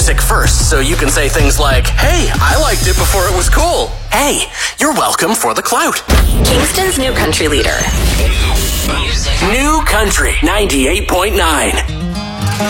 music first so you can say things like, hey, I liked it before it was cool. Hey, you're welcome for the clout. Kingston's new country leader. New Country 98.9.